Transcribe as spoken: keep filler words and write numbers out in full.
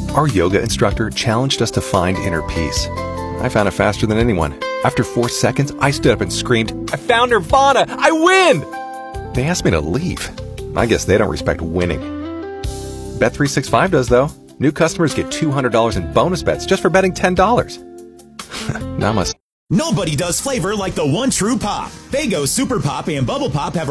Our yoga instructor challenged us to find inner peace. I found it faster than anyone. After four seconds, I stood up and screamed, "I found Nirvana! I win!" They asked me to leave. I guess they don't respect winning. Bet three sixty-five does, though. New customers get two hundred dollars in bonus bets just for betting ten dollars. Namaste. Nobody does flavor like the one true Pop. Faygo Super Pop and Bubble Pop have